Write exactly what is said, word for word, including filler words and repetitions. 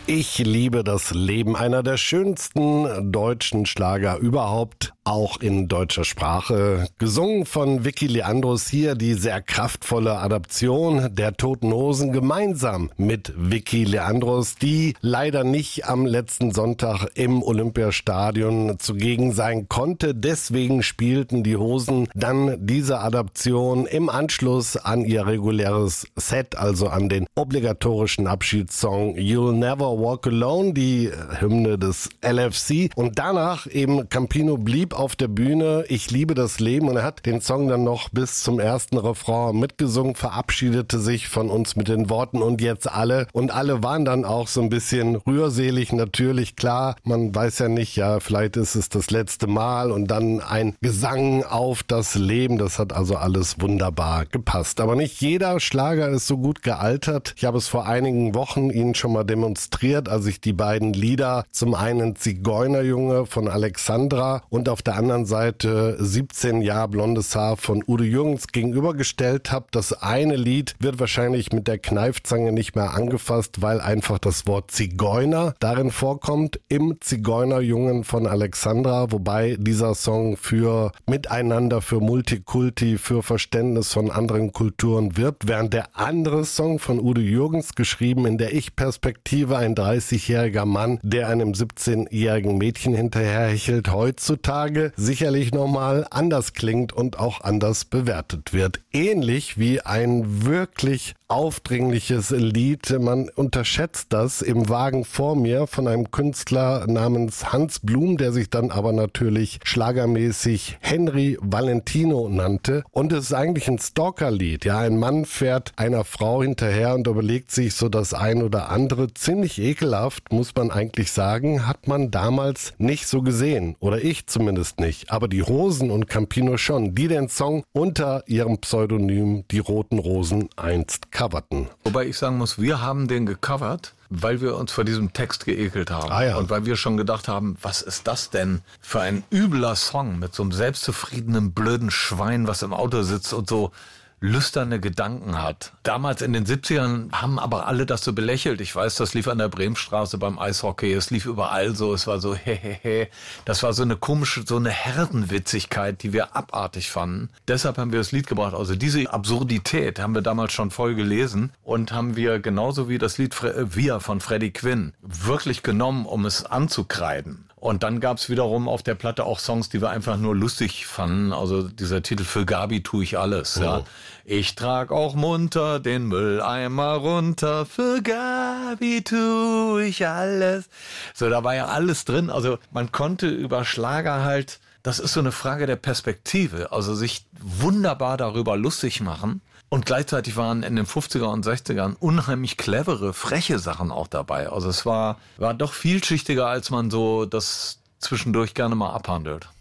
Ich liebe das Leben, einer der schönsten deutschen Schlager überhaupt, auch in deutscher Sprache. Gesungen von Vicky Leandros, hier die sehr kraftvolle Adaption der Toten Hosen gemeinsam mit Vicky Leandros, die leider nicht am letzten Sonntag im Olympiastadion zugegen sein konnte. Deswegen spielten die Hosen dann diese Adaption im Anschluss an ihr reguläres Set, also an den obligatorischen Abschiedssong You'll Never Walk Alone, die Hymne des L F C. Und danach eben Campino blieb auf der Bühne. Ich liebe das Leben, und er hat den Song dann noch bis zum ersten Refrain mitgesungen, verabschiedete sich von uns mit den Worten und jetzt alle. Und alle waren dann auch so ein bisschen rührselig, natürlich, klar. Man weiß ja nicht, ja, vielleicht ist es das letzte Mal, und dann ein Gesang auf das Leben. Das hat also alles wunderbar gepasst. Aber nicht jeder Schlager ist so gut gealtert. Ich habe es vor einigen Wochen Ihnen schon mal demonstriert, als ich die beiden Lieder, zum einen Zigeunerjunge von Alexandra und auf der anderen Seite siebzehn Jahre blondes Haar von Udo Jürgens gegenübergestellt habe. Das eine Lied wird wahrscheinlich mit der Kneifzange nicht mehr angefasst, weil einfach das Wort Zigeuner darin vorkommt, im Zigeunerjungen von Alexandra, wobei dieser Song für Miteinander, für Multikulti, für Verständnis von anderen Kulturen wirbt, während der andere Song von Udo Jürgens, geschrieben in der Ich-Perspektive, ein dreißigjähriger Mann, der einem siebzehnjährigen Mädchen hinterherhechelt, heutzutage sicherlich nochmal anders klingt und auch anders bewertet wird. Ähnlich wie ein wirklich aufdringliches Lied, man unterschätzt das, im Wagen vor mir von einem Künstler namens Hans Blum, der sich dann aber natürlich schlagermäßig Henry Valentino nannte. Und es ist eigentlich ein Stalkerlied. Ja, ein Mann fährt einer Frau hinterher und überlegt sich so das ein oder andere. Ziemlich ekelhaft, muss man eigentlich sagen, hat man damals nicht so gesehen. Oder ich zumindest nicht. Aber die Hosen und Campino schon, die den Song unter ihrem Pseudonym Die Roten Rosen einst coverten. Wobei ich sagen muss, wir haben den gecovert, weil wir uns vor diesem Text geekelt haben. Ah ja. Und weil wir schon gedacht haben, was ist das denn für ein übler Song mit so einem selbstzufriedenen, blöden Schwein, was im Auto sitzt und so lüsterne Gedanken hat. Damals in den siebzigern haben aber alle das so belächelt. Ich weiß, das lief an der Bremenstraße beim Eishockey, es lief überall so, es war so hehehe. Das war so eine komische, so eine Herdenwitzigkeit, die wir abartig fanden. Deshalb haben wir das Lied gebracht. Also diese Absurdität haben wir damals schon voll gelesen und haben wir genauso wie das Lied Fre- Wir von Freddie Quinn wirklich genommen, um es anzukreiden. Und dann gab's wiederum auf der Platte auch Songs, die wir einfach nur lustig fanden. Also dieser Titel Für Gabi tue ich alles. Oh. Ja. Ich trag auch munter den Mülleimer runter. Für Gabi tue ich alles. So, da war ja alles drin. Also man konnte über Schlager halt, das ist so eine Frage der Perspektive. Also sich wunderbar darüber lustig machen. Und gleichzeitig waren in den fünfziger und sechzigern unheimlich clevere, freche Sachen auch dabei. Also es war, war doch vielschichtiger, als man so das zwischendurch gerne mal abhandelt.